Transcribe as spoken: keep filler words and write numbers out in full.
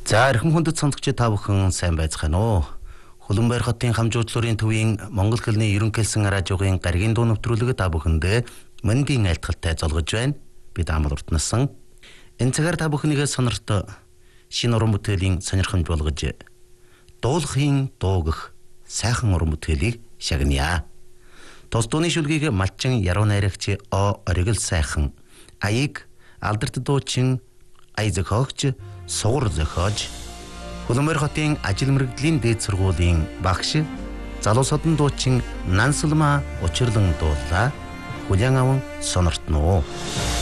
За эрхэм хүндэт сонсогч та бүхэн сайн байцгаана уу? Хөлбөмбөр хотын хамжуудлын төвийн Монгол хэлний ерөнхийлсэн радиогийн гаргийн дуу нэвтрүүлэг та бүхэндээ мэндийн айлтгалтай золгож байна. Би Даамал Уртнасан. Энэ цагаар та бүхнийгээ сонорт шинэ уран бүтээлийн сонирхомж болгож дуулахын дуугах сайхан уран бүтээлийг шагная. Тос дууны шүлгийг малчин яруу найрагч О оригл сайхан, аяыг алдарт дуучин ая зохиогч сугар зохиож, Хөлбөмбөр хотын ажил мэргэдлийн дээд сургуулийн багш залуу содон дуучин Нансалма учирлан дууллаа. Хүлээн аван сонортно.